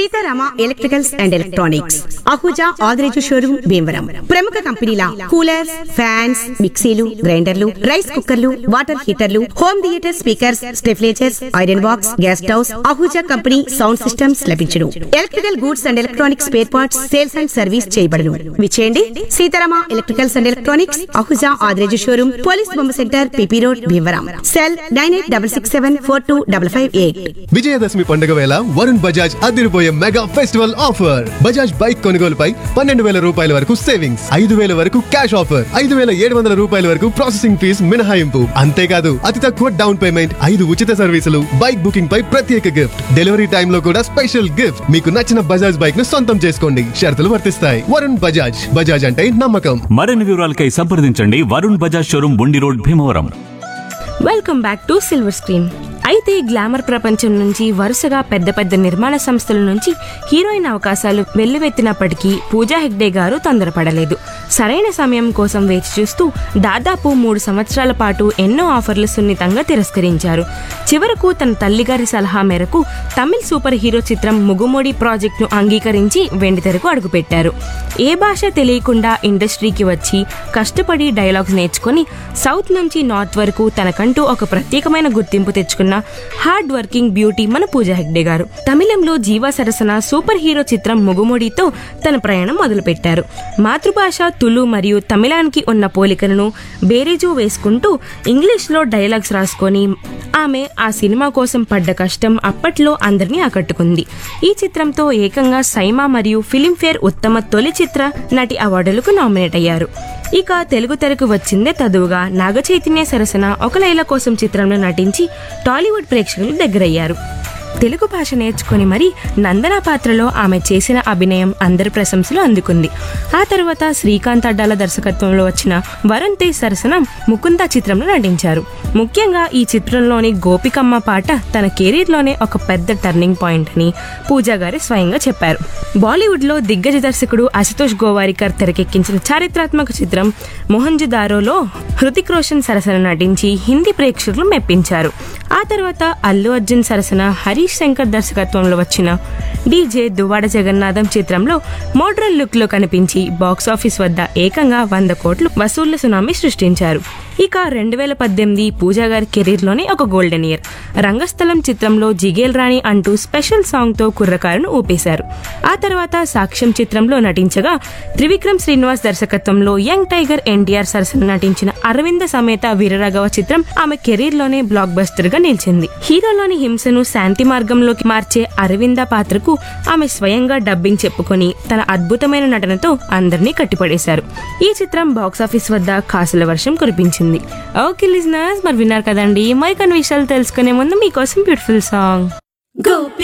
Sitarama electricals and electronics, Ahuja Adireju showroom Bhimavaram. ప్రముఖ కంపెనీల coolers, fans, మిక్సీలు, గ్రైండర్లు, రైస్ కుక్కర్లు, water హీటర్లు, home theatre speakers, స్టెఫ్లేచర్స్, iron box, gas stoves, Ahuja company sound systems లభించును. Electrical goods and electronics spare parts sales and service చేయబడును. విచేయండి Sitarama electricals and electronics, Ahuja Adireju showroom, police బొమ్మ centre, PP road, Bhimavaram. Cell 9866742558. Vijayadashami పండుగ వేళ వరుణ్ బజాజ్ అదిరిపోయే mega festival offer. Bajaj bike కొనుగోలుపై 12,000 రూపాయల వరకు savings, 5,000 వరకు క్యాష్ ఆఫర్, 5,700 రూపాయల వరకు ప్రాసెసింగ్ ఫీజ్ మినహాయింపు. అంతేకాదు అతి తక్కువ డౌన్ పేమెంట్, 5 ఉచిత సర్వీసులు, బైక్ బుకింగ్ పై ప్రత్యేక గిఫ్ట్, డెలివరీ టైమ్ లో కూడా స్పెషల్ గిఫ్ట్. మీకు నచ్చిన బజాజ్ బైక్ ను సొంతం చేసుకోండి, షరతులు వర్తిస్తాయి. వరుణ్ బజాజ్, బజాజ్ అంటే నమ్మకం. మరిన్ని వివరాలకై సంప్రదించండి Varun Bajaj showroom, Bundi road, Bhimavaram. Welcome back to silver screen. అయితే గ్లామర్ ప్రపంచం నుంచి వరుసగా పెద్ద పెద్ద నిర్మాణ సంస్థల నుంచి హీరోయిన్ అవకాశాలు వెల్లువెత్తినప్పటికీ పూజా హెగ్డే గారు తొందరపడలేదు. సరైన సమయం కోసం వేచి చూస్తూ దాదాపు 3 సంవత్సరాల పాటు ఎన్నో ఆఫర్లు సున్నితంగా తిరస్కరించారు. చివరకు తన తల్లిగారి సలహా మేరకు తమిళ్ సూపర్ హీరో చిత్రం ముగుమొడి ప్రాజెక్టును అంగీకరించి వెండితెరకు అడుగుపెట్టారు. ఏ భాష తెలియకుండా ఇండస్ట్రీకి వచ్చి కష్టపడి డైలాగ్స్ నేర్చుకుని సౌత్ నుంచి నార్త్ వరకు తనకంటూ ఒక ప్రత్యేకమైన గుర్తింపు తెచ్చుకున్న హార్డ్ వర్కింగ్ బ్యూటీ మన పూజా హెగ్డే గారు. తమిళంలో జీవా సరసన సూపర్ హీరో చిత్రం ముగుమొడితో తన ప్రయాణం మొదలుపెట్టారు. మాతృభాష తులు మరియు తమిళానికి ఉన్న పోలికలను బేరీజు వేసుకుంటూ ఇంగ్లీష్లో డైలాగ్స్ రాసుకొని ఆమె ఆ సినిమా కోసం పడ్డ కష్టం అప్పట్లో అందరినీ ఆకట్టుకుంది. ఈ చిత్రంతో ఏకంగా సైమా మరియు ఫిలింఫేర్ ఉత్తమ తొలి చిత్ర నటి అవార్డులకు నామినేట్ అయ్యారు. ఇక తెలుగు తెరకు వచ్చిందే తదువుగా నాగ చైతన్య సరసన ఒక లైల కోసం చిత్రంలో నటించి టాలీవుడ్ ప్రేక్షకులు దగ్గరయ్యారు. తెలుగు భాష నేర్చుకుని మరి నందన పాత్రలో ఆమె చేసిన అభినయం అందరి ప్రశంసలు అందుకుంది. ఆ తర్వాత శ్రీకాంత్ అడ్డాల దర్శకత్వంలో వచ్చిన వరుణ్ తేజ్ సరసన ముకుంద చిత్రంలో నటించారు. ముఖ్యంగా ఈ చిత్రంలోని గోపికమ్మ పాట తన కెరీర్లోనే ఒక పెద్ద టర్నింగ్ పాయింట్ అని పూజా గారి స్వయంగా చెప్పారు. బాలీవుడ్ లో దిగ్గజ దర్శకుడు అశుతోష్ గోవారికర్ తెరకెక్కించిన చారిత్రాత్మక చిత్రం మొహంజదారోలో హృతిక్ రోషన్ సరసన నటించి హిందీ ప్రేక్షకులు మెప్పించారు. ఆ తర్వాత అల్లు అర్జున్ సరసన హరీష్ శంకర్ దర్శకత్వంలో వచ్చిన డీజే దువ్వాడ జగన్నాథం చిత్రంలో మోడ్రన్ లుక్ లో కనిపించి బాక్సాఫీస్ వద్ద ఏకంగా 100 కోట్లు వసూళ్ల సునామీ సృష్టించారు. ఇక 2018 పూజా గారి కెరీర్ లోనే ఒక గోల్డెన్ ఇయర్. రంగస్థలం చిత్రంలో జిగేల్ రాణి అంటూ స్పెషల్ సాంగ్ తో కుర్రకారును ఊపేశారు. ఆ తర్వాత సాక్ష్యం చిత్రంలో నటించగా త్రివిక్రమ్ శ్రీనివాస్ దర్శకత్వంలో యంగ్ టైగర్ ఎన్టీఆర్ సరసన నటించిన అరవింద సమేత వీరరాఘవ చిత్రం ఆమె కెరీర్ లోనే బ్లాక్ బస్టర్ గా నిలిచింది. హీరోలోని హింసను శాంతి మార్గంలోకి మార్చే అరవింద పాత్రకు ఆమె స్వయంగా డబ్బింగ్ చెప్పుకొని తన అద్భుతమైన నటనతో అందరినీ కట్టిపడేశారు. ఈ చిత్రం బాక్సాఫీస్ వద్ద కాసుల వర్షం కురిపించింది. ఓకే లిజనర్స్, మరి విన్నారు కదండి. మరికొన్ని విషయాలు తెలుసుకునే ముందు మీకోసం బ్యూటిఫుల్ సాంగ్.